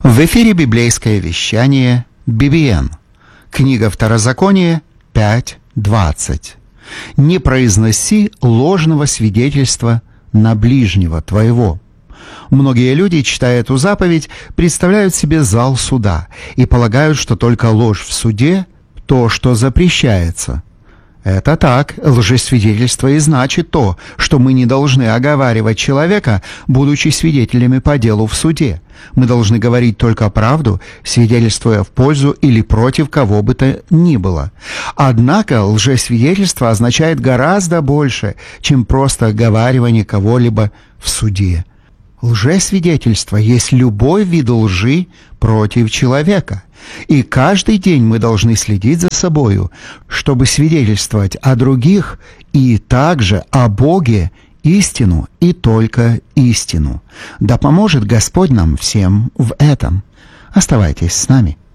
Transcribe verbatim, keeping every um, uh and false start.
В эфире библейское вещание би би эн. Книга Второзакония пять двадцать. «Не произноси ложного свидетельства на ближнего твоего». Многие люди, читая эту заповедь, представляют себе зал суда и полагают, что только ложь в суде – то, что запрещается. Это так, лжесвидетельство и значит то, что мы не должны оговаривать человека, будучи свидетелями по делу в суде. Мы должны говорить только правду, свидетельствуя в пользу или против кого бы то ни было. Однако лжесвидетельство означает гораздо больше, чем просто оговаривание кого-либо в суде. Лжесвидетельство есть любой вид лжи против человека. И каждый день мы должны следить за собою, чтобы свидетельствовать о других и также о Боге истину и только истину. Да поможет Господь нам всем в этом. Оставайтесь с нами.